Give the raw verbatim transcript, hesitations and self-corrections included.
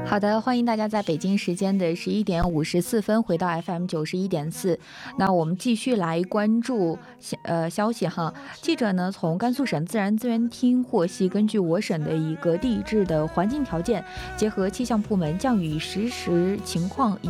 好的，欢迎大家在北京时间的十一点五十四分回到 F M 九十一点四。那我们继续来关注呃消息哈。记者呢从甘肃省自然资源厅获悉，根据我省的一个地质的环境条件，结合气象部门降雨实时情况以